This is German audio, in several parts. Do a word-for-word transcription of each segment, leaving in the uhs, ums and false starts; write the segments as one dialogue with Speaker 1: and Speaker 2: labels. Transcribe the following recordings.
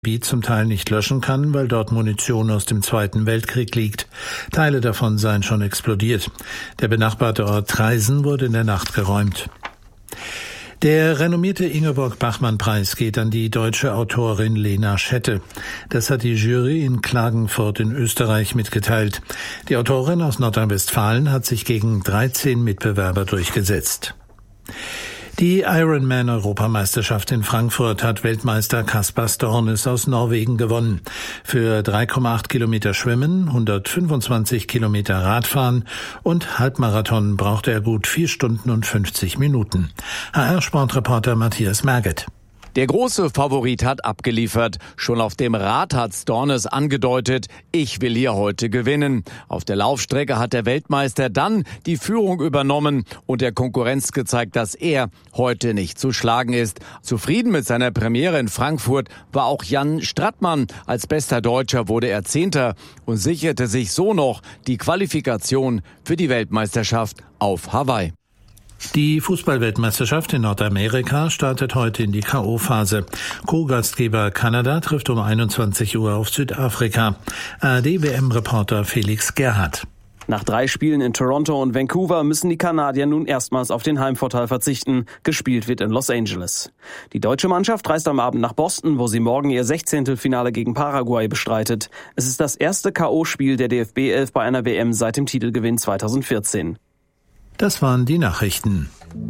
Speaker 1: Gebiet zum Teil nicht löschen kann, weil dort Munition aus dem Zweiten Weltkrieg liegt. Teile davon seien schon explodiert. Der benachbarte Ort Traisen wurde in der Nacht geräumt. Der renommierte Ingeborg-Bachmann-Preis geht an die deutsche Autorin Lena Schette. Das hat die Jury in Klagenfurt in Österreich mitgeteilt. Die Autorin aus Nordrhein-Westfalen hat sich gegen dreizehn Mitbewerber durchgesetzt. Die Ironman-Europameisterschaft in Frankfurt hat Weltmeister Caspar Stornes aus Norwegen gewonnen. Für drei Komma acht Kilometer Schwimmen, hundertfünfundzwanzig Kilometer Radfahren und Halbmarathon brauchte er gut vier Stunden und fünfzig Minuten. H R-Sportreporter Matthias Merget.
Speaker 2: Der große Favorit hat abgeliefert. Schon auf dem Rad hat Stornes angedeutet, ich will hier heute gewinnen. Auf der Laufstrecke hat der Weltmeister dann die Führung übernommen und der Konkurrenz gezeigt, dass er heute nicht zu schlagen ist. Zufrieden mit seiner Premiere in Frankfurt war auch Jan Strattmann. Als bester Deutscher wurde er Zehnter und sicherte sich so noch die Qualifikation für die Weltmeisterschaft auf Hawaii.
Speaker 1: Die Fußballweltmeisterschaft in Nordamerika startet heute in die K O-Phase. Co-Gastgeber Kanada trifft um einundzwanzig Uhr auf Südafrika. A R D-W M-Reporter Felix Gerhardt.
Speaker 3: Nach drei Spielen in Toronto und Vancouver müssen die Kanadier nun erstmals auf den Heimvorteil verzichten. Gespielt wird in Los Angeles. Die deutsche Mannschaft reist am Abend nach Boston, wo sie morgen ihr Sechzehntelfinale gegen Paraguay bestreitet. Es ist das erste K O-Spiel der D F B elf bei einer W M seit dem Titelgewinn zweitausendvierzehn.
Speaker 1: Das waren die Nachrichten.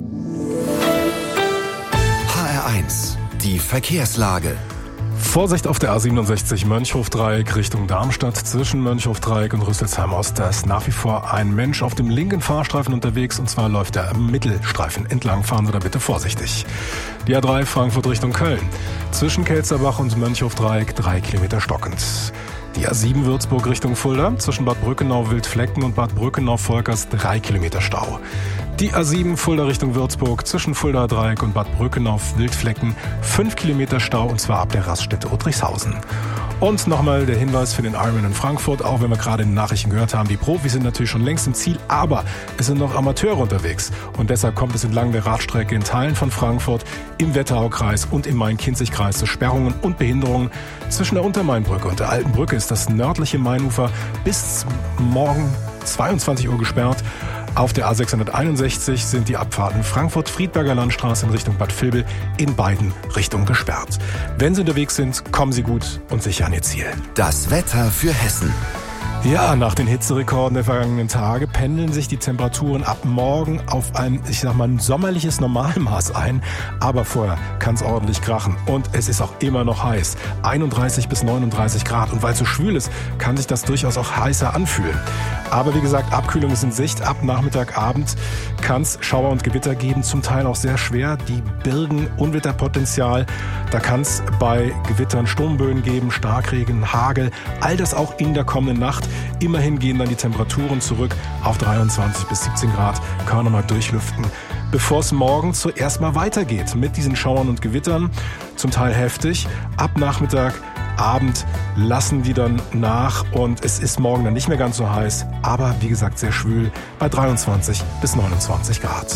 Speaker 4: H R eins, die Verkehrslage.
Speaker 5: Vorsicht auf der A siebenundsechzig Mönchhof-Dreieck Richtung Darmstadt. Zwischen Mönchhof-Dreieck und Rüsselsheim-Ost. Da ist nach wie vor ein Mensch auf dem linken Fahrstreifen unterwegs, und zwar läuft er am Mittelstreifen entlang. Fahren Sie da bitte vorsichtig. Die A drei Frankfurt Richtung Köln. Zwischen Kelzerbach und Mönchhof-Dreieck drei Kilometer stockend. Die A sieben Würzburg Richtung Fulda, zwischen Bad Brückenau-Wildflecken und Bad Brückenau-Volkers drei Kilometer Stau. Die A sieben Fulda Richtung Würzburg, zwischen Fulda-Dreieck und Bad Brückenau-Wildflecken fünf Kilometer Stau, und zwar ab der Raststätte Uttrichshausen. Und nochmal der Hinweis für den Ironman in Frankfurt, auch wenn wir gerade in den Nachrichten gehört haben, die Profis sind natürlich schon längst im Ziel, aber es sind noch Amateure unterwegs. Und deshalb kommt es entlang der Radstrecke in Teilen von Frankfurt, im Wetteraukreis und im Main-Kinzig-Kreis zu Sperrungen und Behinderungen. Zwischen der Untermainbrücke und der Alten Brücke ist das nördliche Mainufer bis morgen zweiundzwanzig Uhr gesperrt. Auf der A sechshunderteinundsechzig sind die Abfahrten Frankfurt-Friedberger Landstraße in Richtung Bad Vilbel in beiden Richtungen gesperrt. Wenn Sie unterwegs sind, kommen Sie gut und sicher an Ihr Ziel.
Speaker 4: Das Wetter für Hessen.
Speaker 5: Ja, nach den Hitzerekorden der vergangenen Tage pendeln sich die Temperaturen ab morgen auf ein, ich sag mal, ein sommerliches Normalmaß ein. Aber vorher kann es ordentlich krachen. Und es ist auch immer noch heiß. einunddreißig bis neununddreißig Grad. Und weil es so schwül ist, kann sich das durchaus auch heißer anfühlen. Aber wie gesagt, Abkühlung ist in Sicht. Ab Nachmittag, Abend kann es Schauer und Gewitter geben. Zum Teil auch sehr schwer. Die birgen Unwetterpotenzial. Da kann es bei Gewittern Sturmböen geben, Starkregen, Hagel. All das auch in der kommenden Nacht. Immerhin gehen dann die Temperaturen zurück auf dreiundzwanzig bis siebzehn Grad. Können wir mal durchlüften. Bevor es morgen zuerst mal weitergeht mit diesen Schauern und Gewittern. Zum Teil heftig. Ab Nachmittag, Abend lassen die dann nach und es ist morgen dann nicht mehr ganz so heiß. Aber wie gesagt sehr schwül bei dreiundzwanzig bis neunundzwanzig Grad.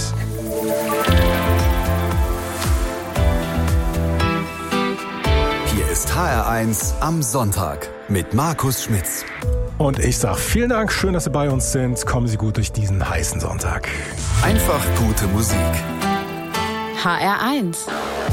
Speaker 4: Hier ist H R eins am Sonntag mit Markus Schmitz.
Speaker 5: Und ich sage vielen Dank, schön, dass Sie bei uns sind. Kommen Sie gut durch diesen heißen Sonntag.
Speaker 4: Einfach gute Musik.
Speaker 6: H R eins.